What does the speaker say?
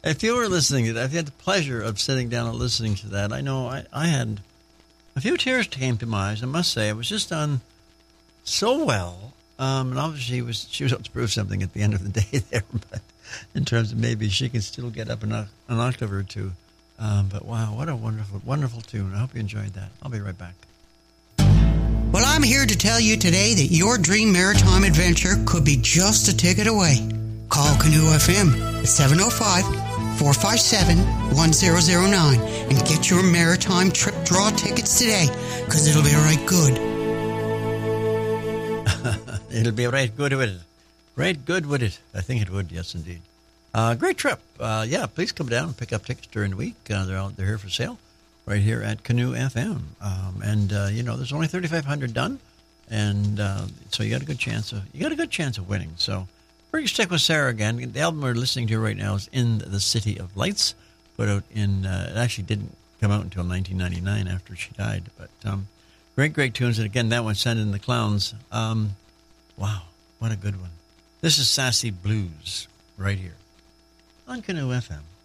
If you were listening, I've had the pleasure of sitting down and listening to that. I know I had a few tears came to my eyes. I must say, it was just done so well. And obviously, she was able to prove something at the end of the day there. But in terms of maybe she can still get up an octave or two. But wow, what a wonderful, wonderful tune. I hope you enjoyed that. I'll be right back. Well, I'm here to tell you today that your dream maritime adventure could be just a ticket away. Call Canoe FM at 705-457-1009 and get your maritime trip draw tickets today, because it'll be right good. It'll be right good with it. Right good with it. I think it would, yes, indeed. Great trip. Yeah, please come down and pick up tickets during the week. They're here for sale right here at Canoe FM. There's only 3,500 done, and so you got a good chance of winning. So we're going to stick with Sarah again. The album we're listening to right now is In the City of Lights, put out in, it actually didn't come out until 1999 after she died, but great tunes. And again, that one, Send in the Clowns. Wow, what a good one. This is Sassy Blues right here on Canoe FM.